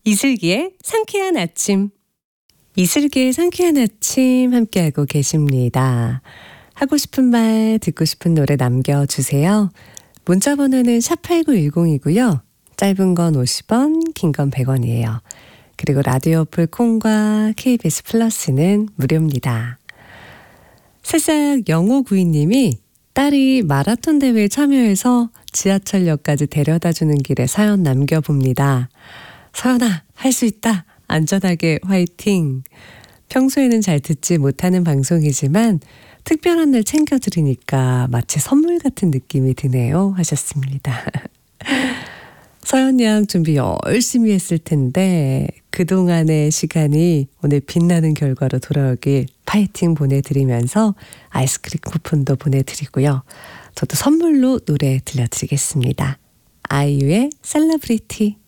이슬기의 상쾌한 아침. 이슬기의 상쾌한 아침 함께하고 계십니다. 하고 싶은 말, 듣고 싶은 노래 남겨주세요. 문자 번호는 샵8910이고요. 짧은 건 50원, 긴 건 100원이에요. 그리고 라디오 어플 콩과 KBS 플러스는 무료입니다. 새싹 0592님이 딸이 마라톤 대회에 참여해서 지하철역까지 데려다주는 길에 사연 남겨봅니다. 서연아, 할 수 있다. 안전하게 화이팅. 평소에는 잘 듣지 못하는 방송이지만 특별한 날 챙겨드리니까 마치 선물 같은 느낌이 드네요. 하셨습니다. 서연 양 준비 열심히 했을 텐데 그동안의 시간이 오늘 빛나는 결과로 돌아오길 파이팅 보내드리면서 아이스크림 쿠폰도 보내드리고요. 저도 선물로 노래 들려드리겠습니다. 아이유의 셀러브리티.